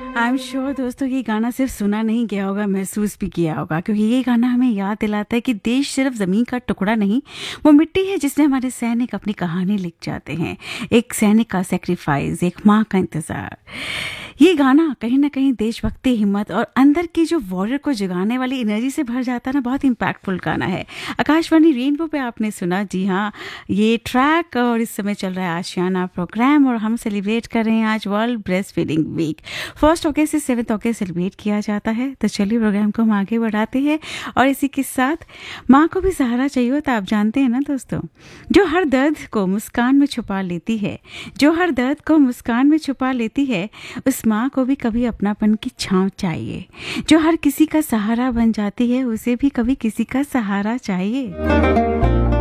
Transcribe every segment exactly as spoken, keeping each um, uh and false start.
I am sure दोस्तों ये गाना सिर्फ सुना नहीं गया होगा, महसूस भी किया होगा, क्योंकि ये गाना हमें याद दिलाता है कि देश सिर्फ जमीन का टुकड़ा नहीं, वो मिट्टी है जिसमें हमारे सैनिक अपनी कहानी लिख जाते हैं। एक सैनिक का सेक्रीफाइस, एक माँ का इंतजार। ये गाना कहीं ना कहीं देशभक्ति, हिम्मत और अंदर की जो वॉरियर को जगाने वाली एनर्जी से भर जाता है ना। बहुत इम्पैक्टफुल गाना है। आकाशवाणी रेनबो पे आपने सुना। जी हाँ, ये ट्रैक। और इस समय चल रहा है आशियाना प्रोग्राम और हम सेलिब्रेट कर रहे हैं आज world breast feeding week. First अगस्त से सेवन्थ अगस्त सेलिब्रेट किया जाता है। तो चलिए प्रोग्राम को हम आगे बढ़ाते हैं और इसी के साथ माँ को भी सहारा चाहिए होता, आप जानते हैं ना दोस्तों, जो हर दर्द को मुस्कान में छुपा लेती है, जो हर दर्द को मुस्कान में छुपा लेती है, उस माँ को भी कभी अपनापन की छांव चाहिए। जो हर किसी का सहारा बन जाती है, उसे भी कभी किसी का सहारा चाहिए।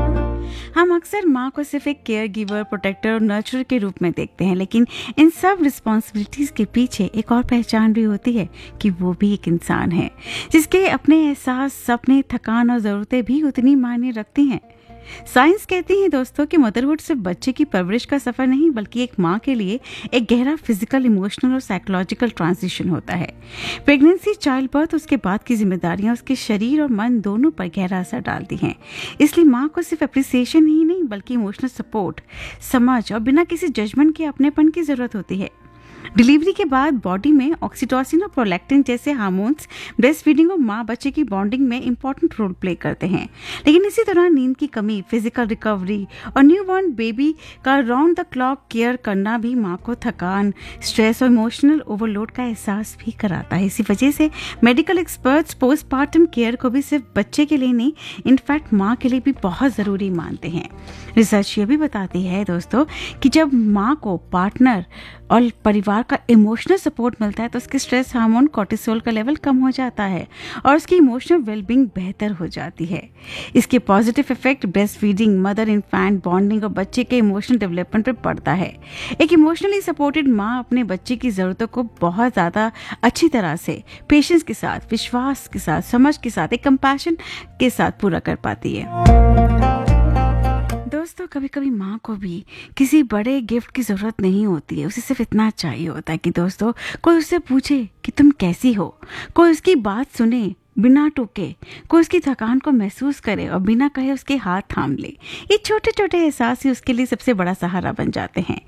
हम अक्सर माँ को सिर्फ एक केयर गिवर, प्रोटेक्टर और नर्चरर के रूप में देखते हैं, लेकिन इन सब रिस्पॉन्सिबिलिटीज के पीछे एक और पहचान भी होती है कि वो भी एक इंसान है, जिसके अपने एहसास, सपने, थकान और ज़रूरतें भी उतनी मायने रखती हैं। साइंस कहती है दोस्तों कि मदरहुड सिर्फ बच्चे की परवरिश का सफर नहीं, बल्कि एक माँ के लिए एक गहरा फिजिकल, इमोशनल और साइकोलॉजिकल ट्रांजिशन होता है। प्रेगनेंसी, चाइल्ड बर्थ, उसके बाद की जिम्मेदारियां उसके शरीर और मन दोनों पर गहरा असर डालती हैं। इसलिए माँ को सिर्फ अप्रिसिएशन ही नहीं, बल्कि इमोशनल सपोर्ट, समझ और बिना किसी जजमेंट के अपनेपन की जरूरत होती है। डिलीवरी के बाद बॉडी में ऑक्सीटोसिन और प्रोलैक्टिन जैसे हार्मोन्स ब्रेस्ट फीडिंग और माँ बच्चे की बॉन्डिंग में इंपॉर्टेंट रोल प्ले करते हैं। लेकिन इसी दौरान नींद की कमी, फिजिकल रिकवरी और न्यूबॉर्न बेबी का राउंड द क्लॉक केयर करना भी माँ को थकान, स्ट्रेस और इमोशनल ओवरलोड का एहसास भी कराता है। इसी वजह से मेडिकल एक्सपर्ट्स पोस्टपार्टम केयर को भी सिर्फ बच्चे के लिए नहीं, इनफैक्ट माँ के लिए भी बहुत ज़रूरी मानते हैं। रिसर्च ये भी बताती है दोस्तों कि जब माँ को पार्टनर और परिवार का इमोशनल सपोर्ट मिलता है तो उसके स्ट्रेस हार्मोन कोर्टिसोल का लेवल कम हो जाता है और उसकी इमोशनल वेलबींग बेहतर हो जाती है। इसके positive effect breast feeding, mother infant bonding और बच्चे के इमोशनल डेवलपमेंट पर पड़ता है। एक इमोशनली सपोर्टेड माँ अपने बच्चे की ज़रूरतों को बहुत ज़्यादा अच्छी तरह से, पेशेंस के साथ, विश्वास के साथ, समझ के साथ, एक कंपैशन के साथ पूरा कर पाती है। दोस्तों, कभी कभी माँ को भी किसी बड़े गिफ्ट की ज़रूरत नहीं होती है, उसे सिर्फ इतना चाहिए होता है कि दोस्तों कोई उससे पूछे कि तुम कैसी हो, कोई उसकी बात सुने बिना टोके, कोई उसकी थकान को महसूस करे और बिना कहे उसके हाथ थाम ले। ये छोटे छोटे एहसास ही उसके लिए सबसे बड़ा सहारा बन जाते हैं।